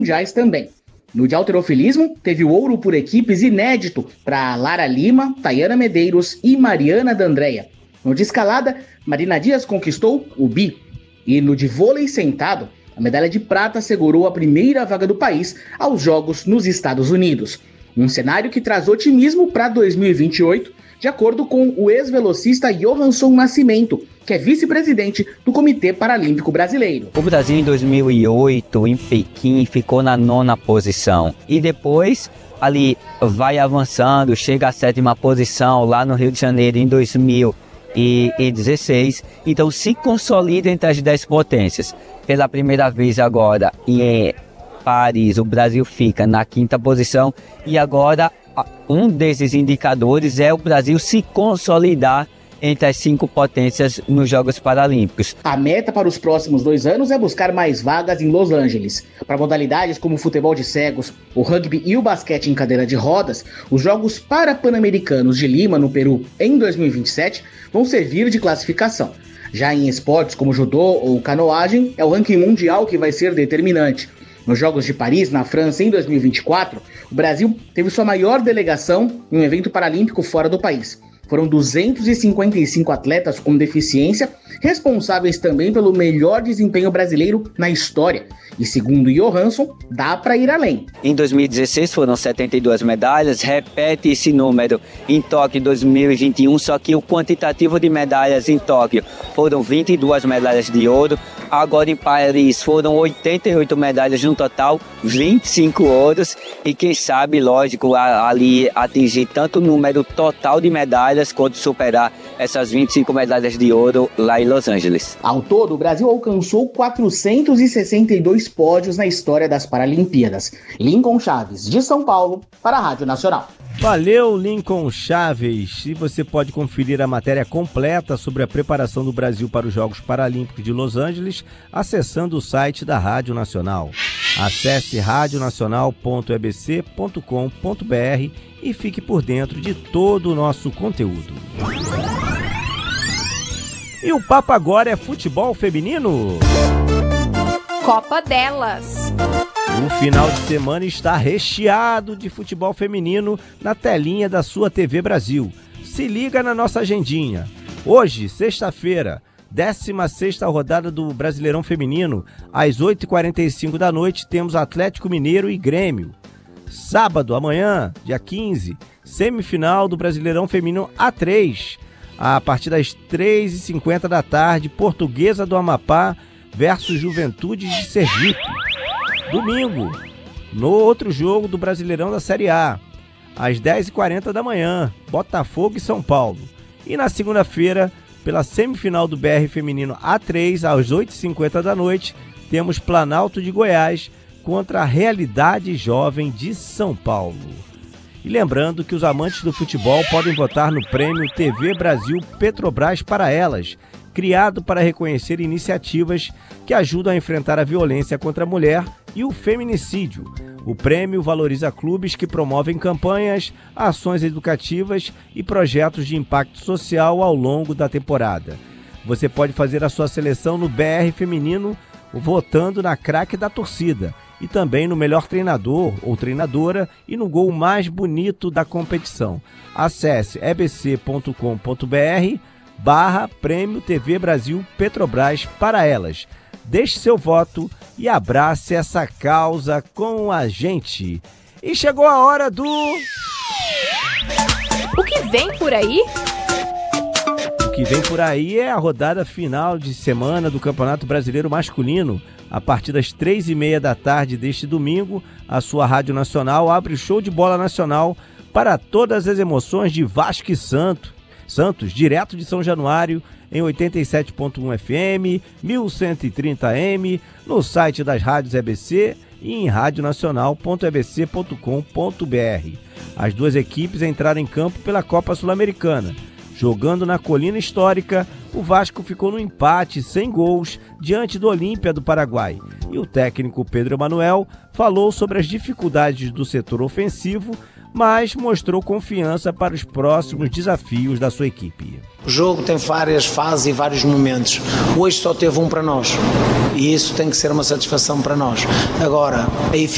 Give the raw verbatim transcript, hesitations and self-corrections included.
mundiais também. No de halterofilismo, teve o ouro por equipes inédito para Lara Lima, Tayana Medeiros e Mariana D'Andrea. No de escalada, Marina Dias conquistou o bi. E no de vôlei sentado, a medalha de prata assegurou a primeira vaga do país aos Jogos nos Estados Unidos. Um cenário que traz otimismo para dois mil e vinte e oito, de acordo com o ex-velocista Johansson Nascimento, que é vice-presidente do Comitê Paralímpico Brasileiro. O Brasil em dois mil e oito, em Pequim, ficou na nona posição. E depois, ali, vai avançando, chega à sétima posição lá no Rio de Janeiro em dois mil e dezesseis. Então se consolida entre as dez potências. Pela primeira vez agora em Paris, o Brasil fica na quinta posição. E agora um desses indicadores é o Brasil se consolidar entre as cinco potências nos Jogos Paralímpicos. A meta para os próximos dois anos é buscar mais vagas em Los Angeles. Para modalidades como o futebol de cegos, o rugby e o basquete em cadeira de rodas, os Jogos Parapan-Americanos de Lima, no Peru, em dois mil e vinte e sete, vão servir de classificação. Já em esportes como judô ou canoagem, é o ranking mundial que vai ser determinante. Nos Jogos de Paris, na França, em dois mil e vinte e quatro, o Brasil teve sua maior delegação em um evento paralímpico fora do país. Foram duzentos e cinquenta e cinco atletas com deficiência, responsáveis também pelo melhor desempenho brasileiro na história. E segundo Johansson, dá para ir além. Em dois mil e dezesseis foram setenta e duas medalhas, repete esse número em Tóquio em dois mil e vinte e um, só que o quantitativo de medalhas em Tóquio foram vinte e duas medalhas de ouro. Agora em Paris foram oitenta e oito medalhas no total, vinte e cinco ouros. E quem sabe, lógico, ali atingir tanto o número total de medalhas quanto superar essas vinte e cinco medalhas de ouro lá em Los Angeles. Ao todo, o Brasil alcançou quatrocentos e sessenta e dois pódios na história das Paralimpíadas. Lincoln Chaves, de São Paulo, para a Rádio Nacional. Valeu, Lincoln Chaves. E você pode conferir a matéria completa sobre a preparação do Brasil para os Jogos Paralímpicos de Los Angeles acessando o site da Rádio Nacional. Acesse rádio nacional ponto e b c ponto com ponto b r e fique por dentro de todo o nosso conteúdo. E o papo agora é futebol feminino. Copa delas. O final de semana está recheado de futebol feminino na telinha da sua T V Brasil. Se liga na nossa agendinha. Hoje, sexta-feira, décima sexta rodada do Brasileirão Feminino, às oito e quarenta e cinco da noite, temos Atlético Mineiro e Grêmio. Sábado, amanhã, dia quinze, semifinal do Brasileirão Feminino A três. A partir das três e cinquenta da tarde, Portuguesa do Amapá versus Juventude de Sergipe. Domingo, no outro jogo do Brasileirão da Série A, às dez e quarenta da manhã, Botafogo e São Paulo. E na segunda-feira, pela semifinal do B R Feminino A três, às oito e cinquenta da noite, temos Planalto de Goiás contra a Realidade Jovem de São Paulo. E lembrando que os amantes do futebol podem votar no prêmio T V Brasil Petrobras para Elas, criado para reconhecer iniciativas que ajudam a enfrentar a violência contra a mulher e o feminicídio. O prêmio valoriza clubes que promovem campanhas, ações educativas e projetos de impacto social ao longo da temporada. Você pode fazer a sua seleção no B R Feminino votando na craque da torcida e também no melhor treinador ou treinadora e no gol mais bonito da competição. Acesse e b c ponto com ponto b r barra Prêmio T V Brasil Petrobras para Elas. Deixe seu voto e abrace essa causa com a gente. E chegou a hora do... O que vem por aí? O que vem por aí é a rodada final de semana do Campeonato Brasileiro Masculino. A partir das três e meia da tarde deste domingo, a sua Rádio Nacional abre o show de bola nacional para todas as emoções de Vasco e Santos. Santos, direto de São Januário, em oitenta e sete ponto um F M, mil cento e trinta M, no site das rádios E B C e em rádio nacional ponto e b c ponto com ponto b r. As duas equipes entraram em campo pela Copa Sul-Americana. Jogando na Colina Histórica, o Vasco ficou no empate sem gols diante do Olímpia do Paraguai. E o técnico Pedro Emanuel falou sobre as dificuldades do setor ofensivo, mas mostrou confiança para os próximos desafios da sua equipe. O jogo tem várias fases e vários momentos. Hoje só teve um para nós e isso tem que ser uma satisfação para nós. Agora, a